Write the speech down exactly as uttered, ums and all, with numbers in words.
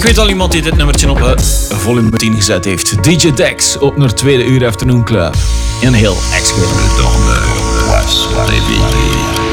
Ik weet al iemand die dit nummertje op uh, volume tien gezet heeft. D J Dex op naar tweede uur Afternoon Club. Een heel exclusief. Dans le West, baby.